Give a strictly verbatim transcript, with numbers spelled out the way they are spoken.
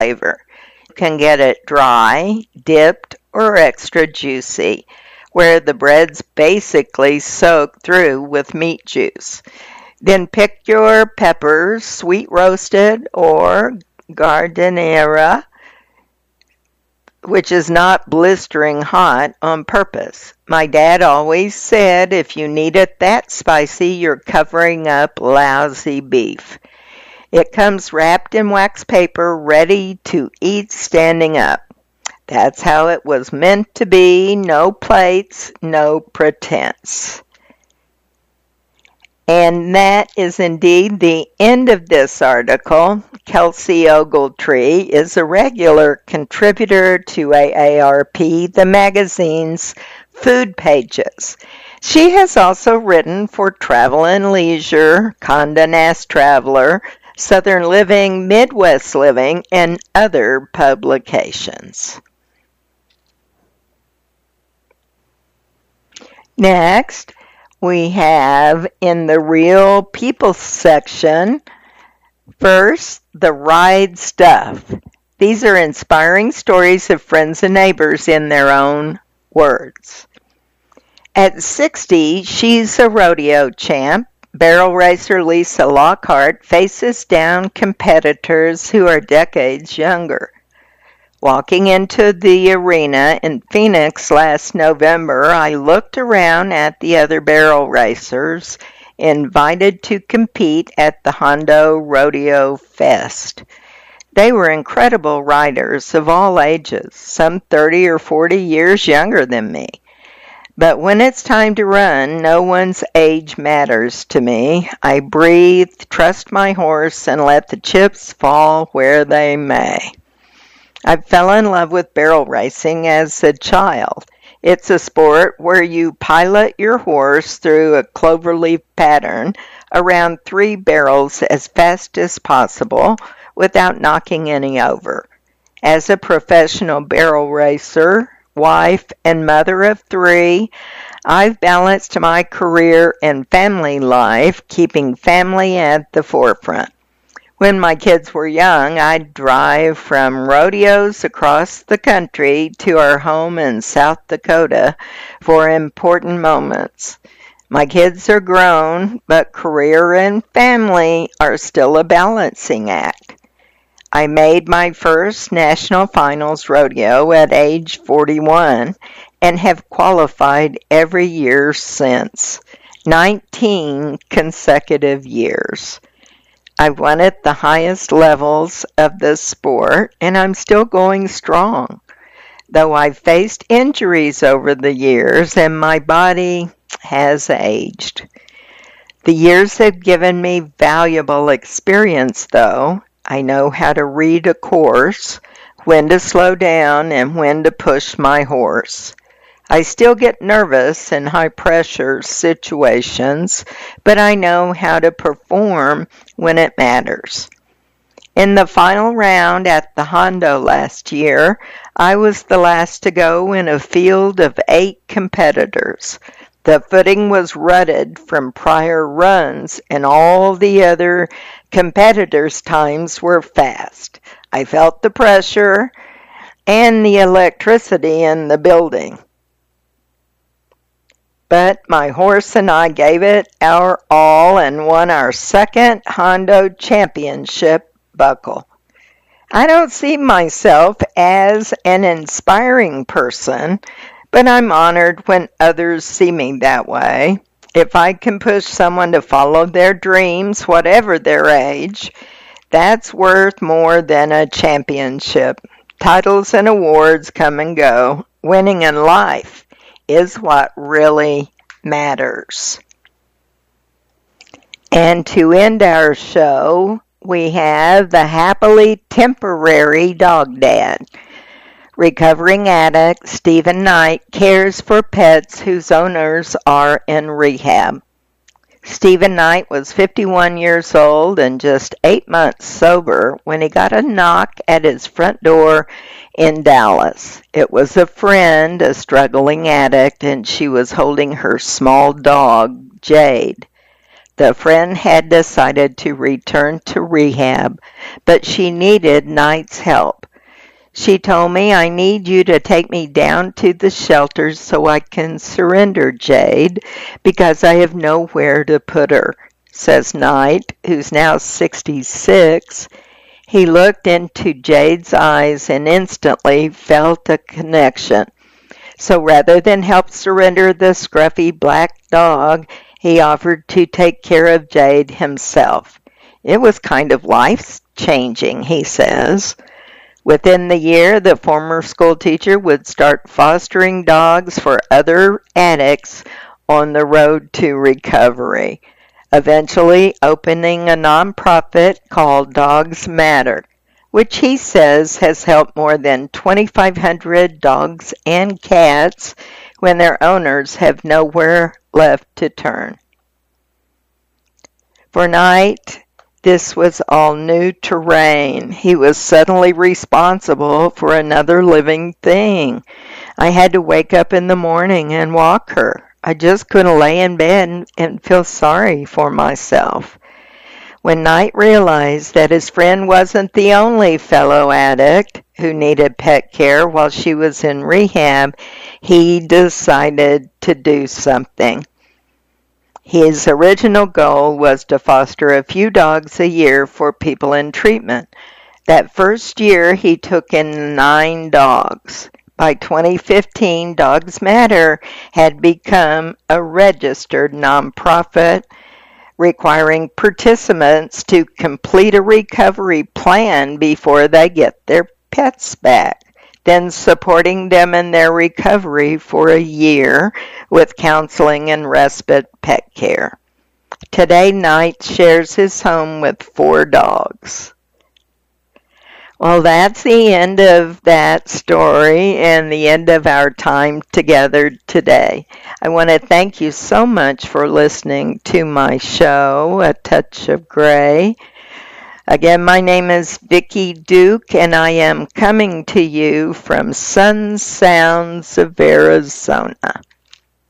flavor. You can get it dry, dipped, or extra juicy, where the bread's basically soaked through with meat juice. Then pick your peppers, sweet roasted or giardiniera, which is not blistering hot, on purpose. My dad always said if you need it that spicy, you're covering up lousy beef. It comes wrapped in wax paper, ready to eat standing up. That's how it was meant to be. No plates, no pretense. And that is indeed the end of this article. Kelsey Ogletree is a regular contributor to A A R P, the magazine's food pages. She has also written for Travel and Leisure, Condé Nast Traveler, Southern Living, Midwest Living, and other publications. Next, we have in the Real People section, first, the Ride Stuff. These are inspiring stories of friends and neighbors in their own words. At sixty, she's a rodeo champ. Barrel racer Lisa Lockhart faces down competitors who are decades younger. Walking into the arena in Phoenix last November, I looked around at the other barrel racers invited to compete at the Hondo Rodeo Fest. They were incredible riders of all ages, some thirty or forty years younger than me. But when it's time to run, no one's age matters to me. I breathe, trust my horse, and let the chips fall where they may. I fell in love with barrel racing as a child. It's a sport where you pilot your horse through a cloverleaf pattern around three barrels as fast as possible without knocking any over. As a professional barrel racer, wife, and mother of three, I've balanced my career and family life, keeping family at the forefront. When my kids were young, I'd drive from rodeos across the country to our home in South Dakota for important moments. My kids are grown, but career and family are still a balancing act. I made my first national finals rodeo at age forty-one and have qualified every year since, nineteen consecutive years. I've won at the highest levels of this sport, and I'm still going strong, though I've faced injuries over the years and my body has aged. The years have given me valuable experience, though. I know how to read a course, when to slow down, and when to push my horse. I still get nervous in high-pressure situations, but I know how to perform when it matters. In the final round at the Hondo last year, I was the last to go in a field of eight competitors. The footing was rutted from prior runs, and all the other competitors' times were fast. I felt the pressure and the electricity in the building. But my horse and I gave it our all and won our second Hondo Championship buckle. I don't see myself as an inspiring person, but I'm honored when others see me that way. If I can push someone to follow their dreams, whatever their age, that's worth more than a championship. Titles and awards come and go. Winning in life is what really matters. And to end our show, we have the happily temporary dog dad. Recovering addict Stephen Knight cares for pets whose owners are in rehab. Stephen Knight was fifty-one years old and just eight months sober when he got a knock at his front door in Dallas. It was a friend, a struggling addict, and she was holding her small dog, Jade. The friend had decided to return to rehab, but she needed Knight's help. She told me, "I need you to take me down to the shelters so I can surrender Jade, because I have nowhere to put her," says Knight, who's now sixty-six. He looked into Jade's eyes and instantly felt a connection. So rather than help surrender the scruffy black dog, he offered to take care of Jade himself. It was kind of life-changing, he says. Within the year, the former school teacher would start fostering dogs for other addicts on the road to recovery, eventually opening a nonprofit called Dogs Matter, which he says has helped more than twenty-five hundred dogs and cats when their owners have nowhere left to turn. For Knight, this was all new terrain. He was suddenly responsible for another living thing. I had to wake up in the morning and walk her. I just couldn't lay in bed and feel sorry for myself. When Knight realized that his friend wasn't the only fellow addict who needed pet care while she was in rehab, he decided to do something. His original goal was to foster a few dogs a year for people in treatment. That first year, he took in nine dogs. By twenty fifteen, Dogs Matter had become a registered nonprofit, requiring participants to complete a recovery plan before they get their pets back, then supporting them in their recovery for a year with counseling and respite pet care. Today, Knight shares his home with four dogs. Well, that's the end of that story and the end of our time together today. I want to thank you so much for listening to my show, A Touch of Gray. Again, my name is Vicki Duke, and I am coming to you from Sun Sounds of Arizona.